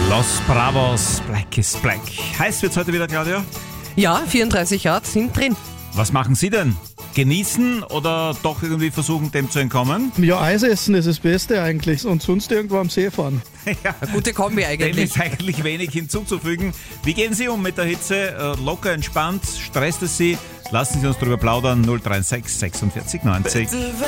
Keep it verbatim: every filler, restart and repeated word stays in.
Los Bravos, Black is Black. Heiß wird's heute wieder, Claudia? Ja, vierunddreißig Grad sind drin. Was machen Sie denn? Genießen oder doch irgendwie versuchen, dem zu entkommen? Ja, Eis essen ist das Beste eigentlich und sonst irgendwo am See fahren. Ja, Eine gute Kombi dem eigentlich. ist eigentlich wenig hinzuzufügen. Wie gehen Sie um mit der Hitze? Äh, Locker, entspannt? Stresst es Sie? Lassen Sie uns darüber plaudern. null drei sechs sechsundvierzig neunzig.